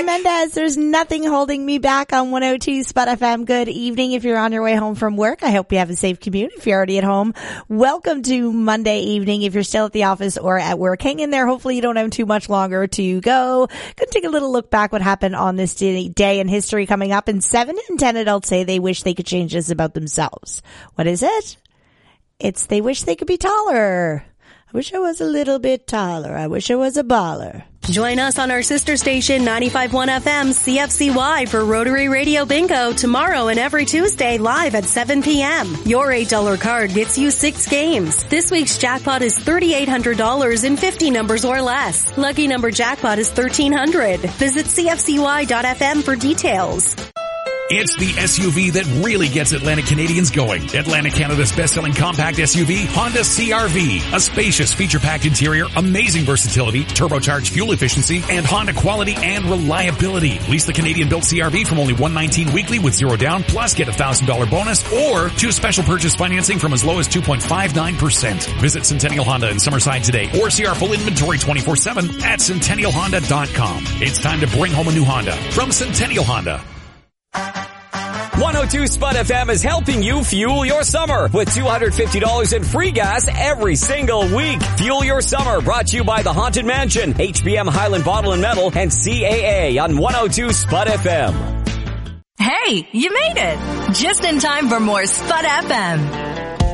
Shawn Mendes, there's nothing holding me back on 102 Spot FM. Good evening. If you're on your way home from work, I hope you have a safe commute. If you're already at home, welcome to Monday evening. If you're still at the office or at work, hang in there. Hopefully you don't have too much longer to go. Gonna take a little look back what happened on this day in history coming up. And 7 in 10 adults say they wish they could change this about themselves. What is it? It's they wish they could be taller. I wish I was a little bit taller. I wish I was a baller. Join us on our sister station 95.1 FM CFCY for Rotary Radio Bingo tomorrow and every Tuesday live at 7 p.m. Your $8 card gets you 6 games. This week's jackpot is $3,800 in 50 numbers or less. Lucky number jackpot is 1,300. Visit CFCY.FM for details. It's the SUV that really gets Atlantic Canadians going. Atlantic Canada's best-selling compact SUV, Honda CR-V. A spacious, feature-packed interior, amazing versatility, turbocharged fuel efficiency, and Honda quality and reliability. Lease the Canadian-built CR-V from only $119 weekly with 0 down, plus get a $1,000 bonus, or choose special purchase financing from as low as 2.59%. Visit Centennial Honda in Summerside today, or see our full inventory 24/7 at CentennialHonda.com. It's time to bring home a new Honda from Centennial Honda. 102 Spot FM is helping you fuel your summer with $250 in free gas every single week. Fuel your summer brought to you by the Haunted Mansion, HBM Highland Bottle and Metal, and CAA on 102 Spot FM. Hey, you made it! Just in time for more Spot FM.